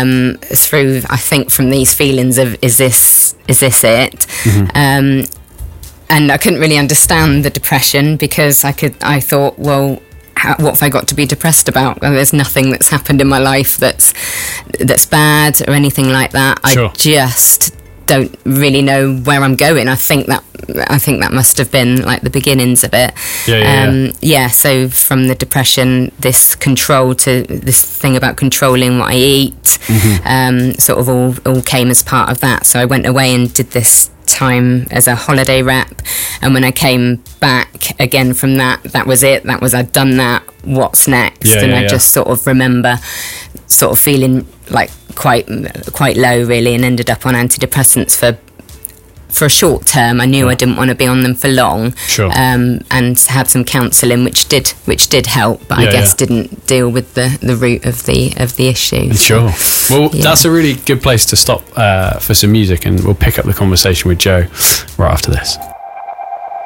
through, I think, from these feelings of, is this it? And I couldn't really understand the depression, because I thought, well, what have I got to be depressed about? Well, there's nothing that's happened in my life that's bad or anything like that. Sure. I just don't really know where I'm going. I think that must have been like the beginnings of it. So from the depression, this control to this thing about controlling what I eat, sort of all came as part of that. So I went away and did this time as a holiday rep, and when I came back again from that was it. I'd done that. What's next? I just sort of remember sort of feeling like quite low, really, and ended up on antidepressants for a short term. I knew I didn't want to be on them for long. Sure. And had some counselling, which did help, but I guess didn't deal with the root of the issue. Sure. Well, that's a really good place to stop for some music, and we'll pick up the conversation with Jo right after this.